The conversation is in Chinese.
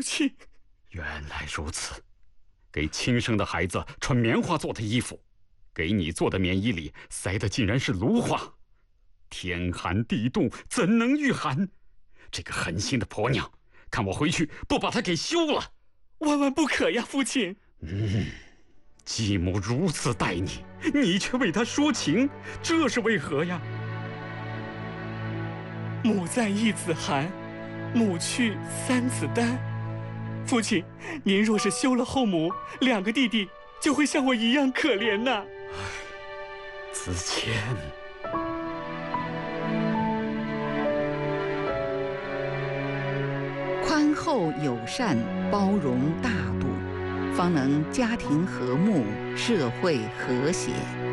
父亲。 原来如此，给亲生的孩子穿棉花做的衣服，给你做的棉衣里塞的竟然是芦花，天寒地冻，怎能御寒？这个狠心的婆娘，看我回去不把她给休了！ 万万不可呀，父亲！ 继母如此待你，你却为她说情，这是为何呀？ 母在一子寒，母去三子丹。父亲，您若是休了后母，2个弟弟就会像我一样可怜呐。 子谦， 宽厚友善，包容大度，方能家庭和睦，社会和谐。